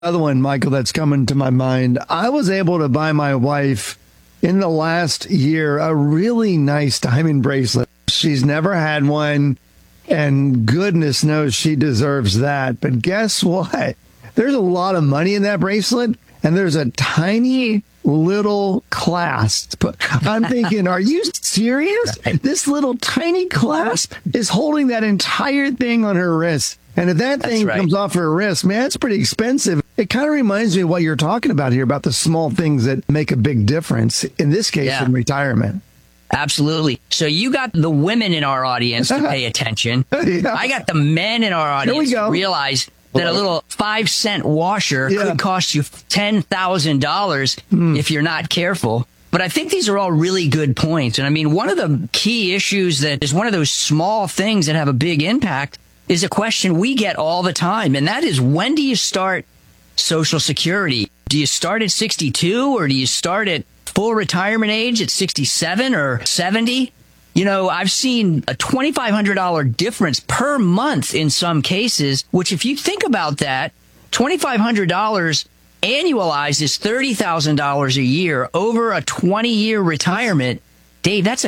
Other one, Michael, that's coming to my mind. I was able to buy my wife in the last year a really nice diamond bracelet. She's never had one, and goodness knows she deserves that. But guess what? There's a lot of money in that bracelet, and there's a tiny little clasp. I'm thinking, are you serious? This little tiny clasp is holding that entire thing on her wrist. And if that thing comes off her wrist, man, it's pretty expensive. It kind of reminds me of what you're talking about here, about the small things that make a big difference, in this case, in retirement. Absolutely. So you got the women in our audience to pay attention. I got the men in our audience to realize that a little 5-cent washer could cost you $10,000 if you're not careful. But I think these are all really good points. And I mean, one of the key issues that is one of those small things that have a big impact is a question we get all the time. And that is, when do you start Social Security? Do you start at 62, or do you start at full retirement age at 67 or 70? You know, I've seen a $2,500 difference per month in some cases, which, if you think about that, $2,500 annualized is $30,000 a year over a 20-year retirement. Dave, that's a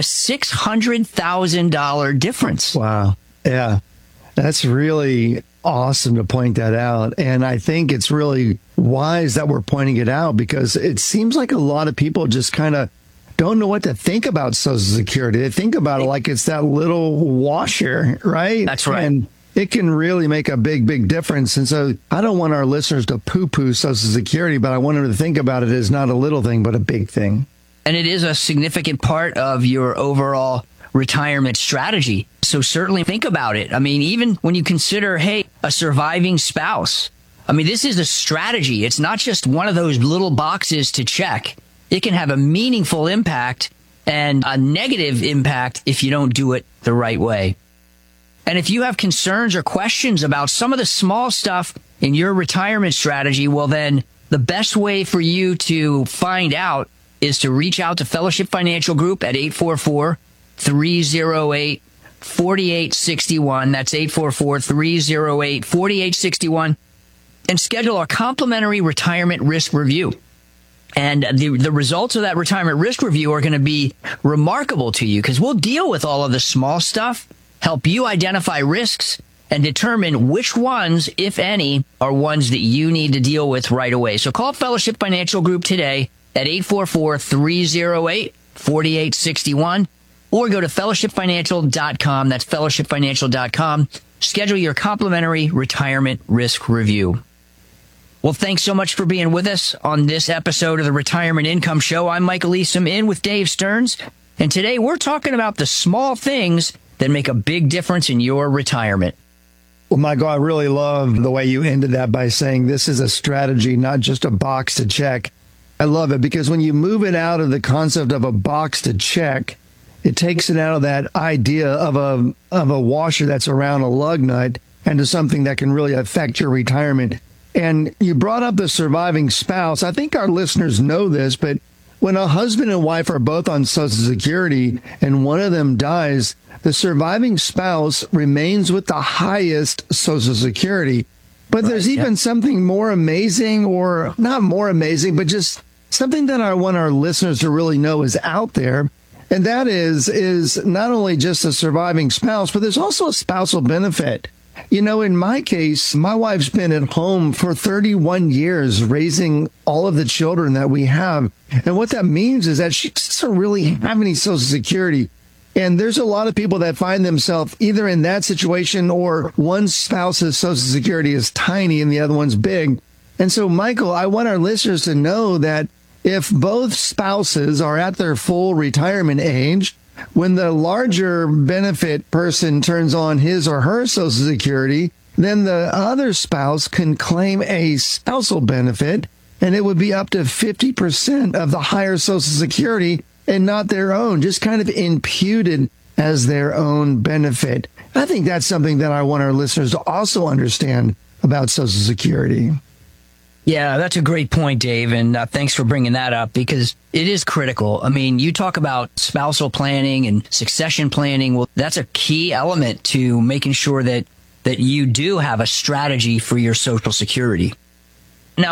$600,000 difference. Wow. Yeah. That's really awesome to point that out. And I think it's really wise that we're pointing it out, because it seems like a lot of people just kind of don't know what to think about Social Security. They think about it like it's that little washer, right? That's right. And it can really make a big, big difference. And so I don't want our listeners to poo-poo Social Security, but I want them to think about it as not a little thing, but a big thing. And it is a significant part of your overall retirement strategy. So certainly think about it. I mean, even when you consider, hey, a surviving spouse, I mean, this is a strategy. It's not just one of those little boxes to check. It can have a meaningful impact and a negative impact if you don't do it the right way. And if you have concerns or questions about some of the small stuff in your retirement strategy, well, then the best way for you to find out is to reach out to Fellowship Financial Group at 844-308-4861. That's 844-308-4861. And schedule a complimentary retirement risk review. And the results of that retirement risk review are going to be remarkable to you, because we'll deal with all of the small stuff, help you identify risks, and determine which ones, if any, are ones that you need to deal with right away. So call Fellowship Financial Group today at 844-308-4861, or go to fellowshipfinancial.com. That's fellowshipfinancial.com. Schedule your complimentary retirement risk review. Well, thanks so much for being with us on this episode of the Retirement Income Show. I'm Michael Eastham, in with Dave Stearns, and today we're talking about the small things that make a big difference in your retirement. Well, Michael, I really love the way you ended that by saying this is a strategy, not just a box to check. I love it, because when you move it out of the concept of a box to check, it takes it out of that idea of a washer that's around a lug nut and to something that can really affect your retirement. And you brought up the surviving spouse. I think our listeners know this, but when a husband and wife are both on Social Security and one of them dies, the surviving spouse remains with the highest Social Security. But there's even something more amazing, or not more amazing, but just something that I want our listeners to really know is out there. And that is not only just a surviving spouse, but there's also a spousal benefit. You know, in my case, my wife's been at home for 31 years raising all of the children that we have. And what that means is that she doesn't really have any Social Security. And there's a lot of people that find themselves either in that situation, or one spouse's Social Security is tiny and the other one's big. And so, Michael, I want our listeners to know that if both spouses are at their full retirement age, when the larger benefit person turns on his or her Social Security, then the other spouse can claim a spousal benefit, and it would be up to 50% of the higher Social Security and not their own, just kind of imputed as their own benefit. I think that's something that I want our listeners to also understand about Social Security. Yeah, that's a great point, Dave, and thanks for bringing that up, because it is critical. I mean, you talk about spousal planning and succession planning. Well, that's a key element to making sure that you do have a strategy for your Social Security.